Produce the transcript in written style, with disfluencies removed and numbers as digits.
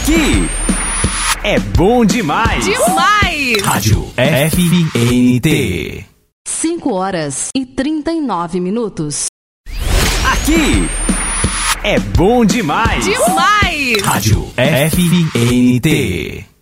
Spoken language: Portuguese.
Aqui é bom demais. Demais! Rádio FNT. 5h39. Aqui é bom demais. Demais! Rádio FNT.